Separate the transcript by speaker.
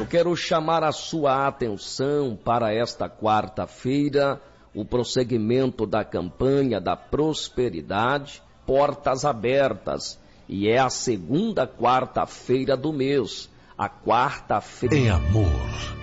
Speaker 1: quero chamar a sua atenção para esta quarta-feira, o prosseguimento da campanha da prosperidade, portas abertas, e é a segunda quarta-feira do mês, a quarta-feira
Speaker 2: em amor.